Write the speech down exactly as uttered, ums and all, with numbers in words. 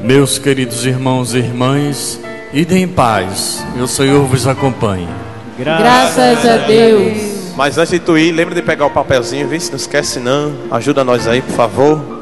Meus queridos irmãos e irmãs, idem em paz, e o Senhor vos acompanhe. Graças a Deus. Mas antes de tu ir, lembra de pegar o papelzinho, viu? Se não esquece não. Ajuda nós aí, por favor.